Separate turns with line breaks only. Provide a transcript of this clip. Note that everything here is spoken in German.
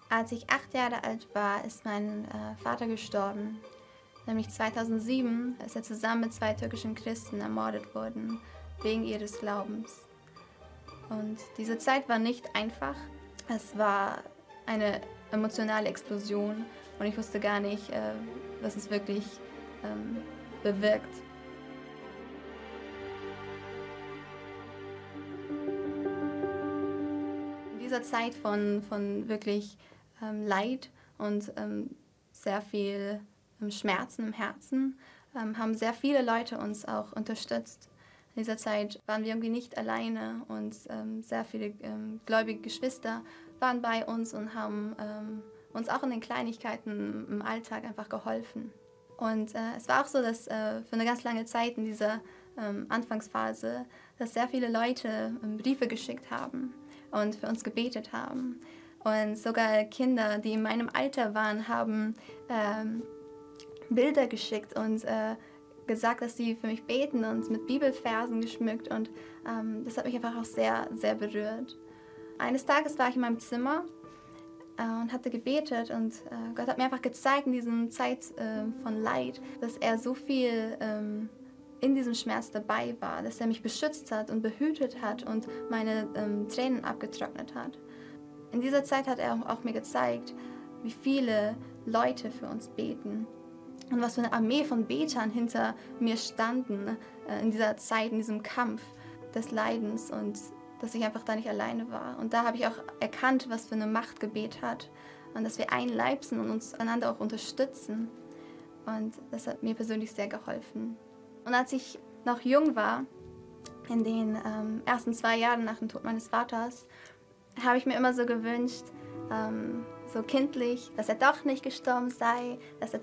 Als ich 8 Jahre alt war, ist mein Vater gestorben. Nämlich 2007 ist er zusammen mit 2 türkischen Christen ermordet worden, wegen ihres Glaubens. Und diese Zeit war nicht einfach. Es war eine emotionale Explosion und ich wusste gar nicht, was es wirklich bewirkt. In dieser Zeit von wirklich Leid und sehr viel Schmerzen im Herzen haben sehr viele Leute uns auch unterstützt. In dieser Zeit waren wir irgendwie nicht alleine und sehr viele gläubige Geschwister waren bei uns und haben uns auch in den Kleinigkeiten im Alltag einfach geholfen. Und es war auch so, dass für eine ganz lange Zeit in dieser Anfangsphase, dass sehr viele Leute Briefe geschickt haben und für uns gebetet haben. Und sogar Kinder, die in meinem Alter waren, haben Bilder geschickt und gesagt, dass sie für mich beten und mit Bibelversen geschmückt. Und das hat mich einfach auch sehr, sehr berührt. Eines Tages war ich in meinem Zimmer und hatte gebetet und Gott hat mir einfach gezeigt in dieser Zeit von Leid, dass er so viel in diesem Schmerz dabei war, dass er mich beschützt hat und behütet hat und meine Tränen abgetrocknet hat. In dieser Zeit hat er auch mir gezeigt, wie viele Leute für uns beten und was für eine Armee von Betern hinter mir standen in dieser Zeit, in diesem Kampf des Leidens und dass ich einfach da nicht alleine war. Und da habe ich auch erkannt, was für eine Macht Gebet hat und dass wir ein Leib sind und uns einander auch unterstützen. Und das hat mir persönlich sehr geholfen. Und als ich noch jung war, in den ersten 2 Jahren nach dem Tod meines Vaters, habe ich mir immer so gewünscht, so kindlich, dass er doch nicht gestorben sei, dass er